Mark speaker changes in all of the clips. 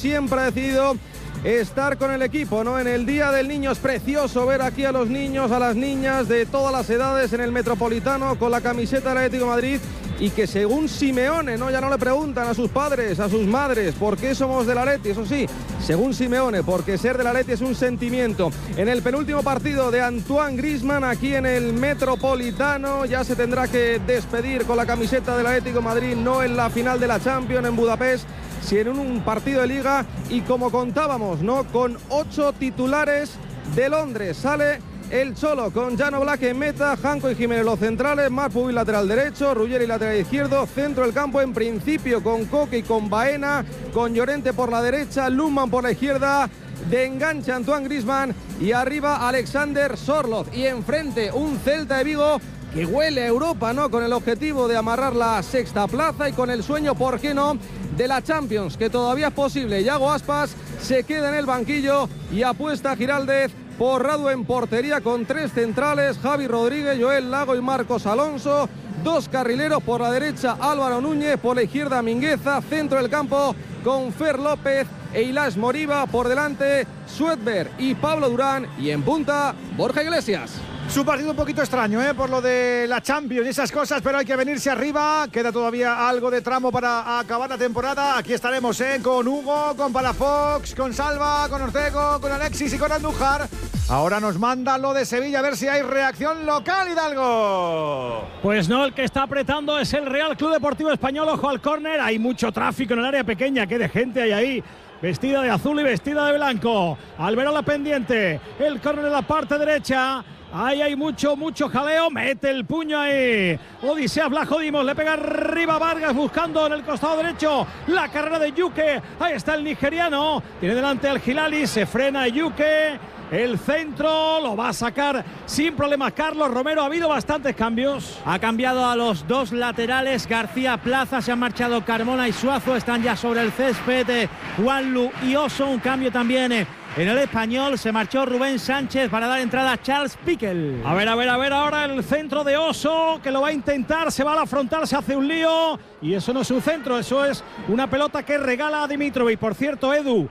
Speaker 1: siempre ha decidido estar con el equipo, ¿no? En el Día del Niño es precioso ver aquí a los niños, a las niñas de todas las edades en el Metropolitano con la camiseta del Atlético de Madrid, y que según Simeone, ¿no? Ya no le preguntan a sus padres, a sus madres, ¿por qué somos del Atleti? Eso sí, según Simeone, porque ser del Atleti es un sentimiento. En el penúltimo partido de Antoine Griezmann aquí en el Metropolitano, ya se tendrá que despedir con la camiseta del Atlético de Madrid, no en la final de la Champions en Budapest, sino en un partido de Liga, y como contábamos, ¿no? Con 8 titulares de Londres. Sale el Cholo con Jan Oblak en meta, Janko y Jiménez los centrales, Marpuy lateral derecho, Ruggeri lateral izquierdo, centro del campo en principio con Coque y con Baena, con Llorente por la derecha, Lundman por la izquierda, de enganche Antoine Griezmann y arriba Alexander Sørloth, y enfrente un Celta de Vigo que huele a Europa, ¿no? Con el objetivo de amarrar la sexta plaza y con el sueño, ¿por qué no?, de la Champions, que todavía es posible. Yago Aspas se queda en el banquillo y apuesta a Giraldez por Radu en portería con 3 centrales, Javi Rodríguez, Joel Lago y Marcos Alonso, 2 carrileros por la derecha, Álvaro Núñez, por la izquierda Mingueza, centro del campo con Fer López e Ilaix Moriba, por delante Suedberg y Pablo Durán, y en punta Borja Iglesias.
Speaker 2: Es un partido un poquito extraño, por lo de la Champions y esas cosas, pero hay que venirse arriba. Queda todavía algo de tramo para acabar la temporada. Aquí estaremos, con Hugo, con Palafox, con Salva, con Ortego, con Alexis y con Andújar. Ahora nos manda lo de Sevilla, a ver si hay reacción local, Hidalgo.
Speaker 3: Pues no, el que está apretando es el Real Club Deportivo Español. Ojo al córner, hay mucho tráfico en el área pequeña. Qué de gente hay ahí, vestida de azul y vestida de blanco. Alberola pendiente, el córner en la parte derecha. Ahí hay mucho jaleo, mete el puño ahí Odisea Vlachodimos, le pega arriba Vargas buscando en el costado derecho la carrera de Yuke, ahí está el nigeriano, tiene delante al Hilali, se frena Yuke, el centro lo va a sacar sin problemas Carlos Romero. Ha habido bastantes cambios.
Speaker 4: Ha cambiado a los 2 laterales, García Plaza, se han marchado Carmona y Suazo, están ya sobre el césped Juanlu y Oso, un cambio también en el Español, se marchó Rubén Sánchez para dar entrada a Charles Piquel.
Speaker 3: A ver, ahora el centro de Oso, que lo va a intentar, se va a la frontal, se hace un lío, y eso no es un centro, eso es una pelota que regala a Dimitrovic. Por cierto, Edu,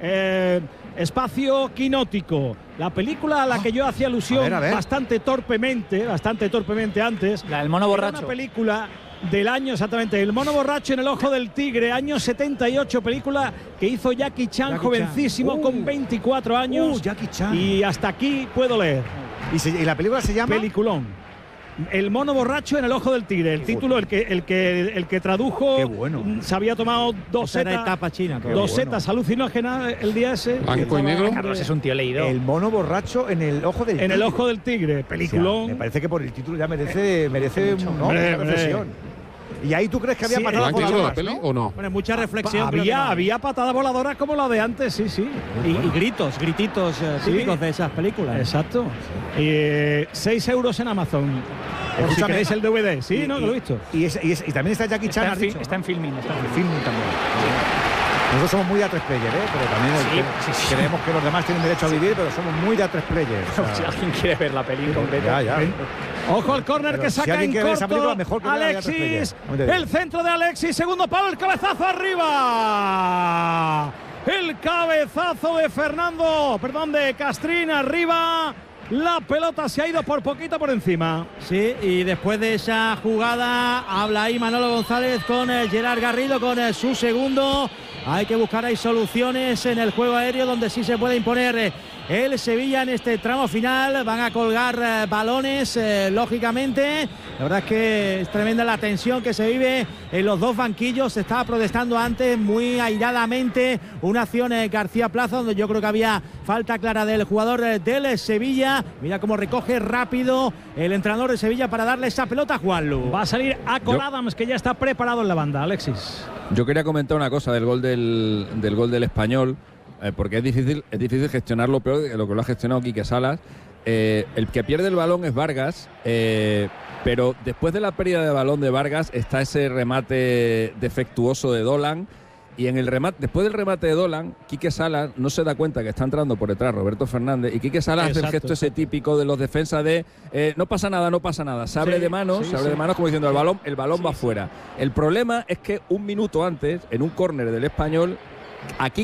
Speaker 3: Espacio Quinótico, la película a la que yo hacía alusión
Speaker 2: a ver.
Speaker 3: bastante torpemente antes.
Speaker 4: La del mono borracho.
Speaker 3: Una película del año, exactamente, El mono borracho en el ojo del tigre, año 78, película que hizo Jackie Chan, jovencísimo, con 24 años.
Speaker 2: Jackie Chan.
Speaker 3: Y hasta aquí puedo leer.
Speaker 2: ¿Y la película se llama?
Speaker 3: Peliculón. El mono borracho en el ojo del tigre. El título, el que tradujo.
Speaker 2: Qué bueno.
Speaker 3: Se había tomado 2 setas.
Speaker 4: Etapa china.
Speaker 3: 2 setas alucinógenas el día ese.
Speaker 5: Blanco y negro.
Speaker 4: Carlos es un tío leído.
Speaker 2: El mono borracho en el ojo del tigre.
Speaker 3: En el ojo del tigre. Peliculón.
Speaker 2: O sea, me parece que por el título ya merece una reflexión. ¿Y ahí tú crees que había patadas
Speaker 5: ¿Blanco y negro la
Speaker 2: voladoras,
Speaker 5: peli
Speaker 2: no?
Speaker 5: o no?
Speaker 4: Bueno, mucha reflexión.
Speaker 3: Había patadas voladoras como la de antes, sí.
Speaker 4: Y grititos típicos de esas películas.
Speaker 3: Exacto. 6 euros en Amazon. Por si queréis el DVD. Sí, no, que lo he visto.
Speaker 2: Y también está Jackie Chan, has dicho,
Speaker 4: Está en Filmin.
Speaker 2: ¿no? Filmin también. Nosotros somos muy de A3 player, pero también creemos que los demás tienen derecho a vivir, pero somos muy de A3 player. O sea,
Speaker 4: Si alguien quiere ver la peli completa.
Speaker 2: ya.
Speaker 3: Ojo al córner que saca en
Speaker 2: esa película,
Speaker 3: corto
Speaker 2: mejor que vea
Speaker 3: Alexis.
Speaker 2: de
Speaker 3: El centro de Alexis, segundo palo, el cabezazo arriba. El cabezazo de Castrín arriba. La pelota se ha ido por poquito por encima.
Speaker 4: Sí, y después de esa jugada habla ahí Manolo González con Gerard Garrido, con su segundo. Hay que buscar ahí soluciones en el juego aéreo donde sí se puede imponer el Sevilla en este tramo final. Van a colgar balones, lógicamente. La verdad es que es tremenda la tensión que se vive en los 2 banquillos. Se estaba protestando antes muy airadamente una acción García Plaza, donde yo creo que había falta clara del jugador del Sevilla. Mira cómo recoge rápido el entrenador de Sevilla para darle esa pelota a Juanlu.
Speaker 3: Va a salir Acol Adams, que ya está preparado en la banda. Alexis.
Speaker 6: Yo quería comentar una cosa del gol del Español, porque es difícil gestionarlo peor de lo que lo ha gestionado Quique Salas. El que pierde el balón es Vargas, pero después de la pérdida de balón de Vargas está ese remate defectuoso de Dolan. Y en el remate, después del remate de Dolan, Quique Salas no se da cuenta que está entrando por detrás Roberto Fernández, y Quique Salas hace el gesto ese típico de los defensas de no pasa nada, se abre de manos, como diciendo el balón va fuera. El problema es que un minuto antes, en un córner del Español, aquí